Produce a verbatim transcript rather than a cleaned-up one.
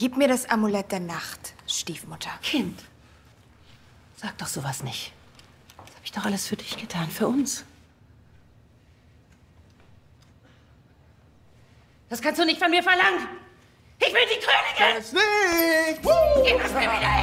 Gib mir das Amulett der Nacht, Stiefmutter. Kind, sag doch sowas nicht. Das habe ich doch alles für dich getan, für uns. Das kannst du nicht von mir verlangen. Ich will die Königin! Das nicht! Gib es mir wieder her!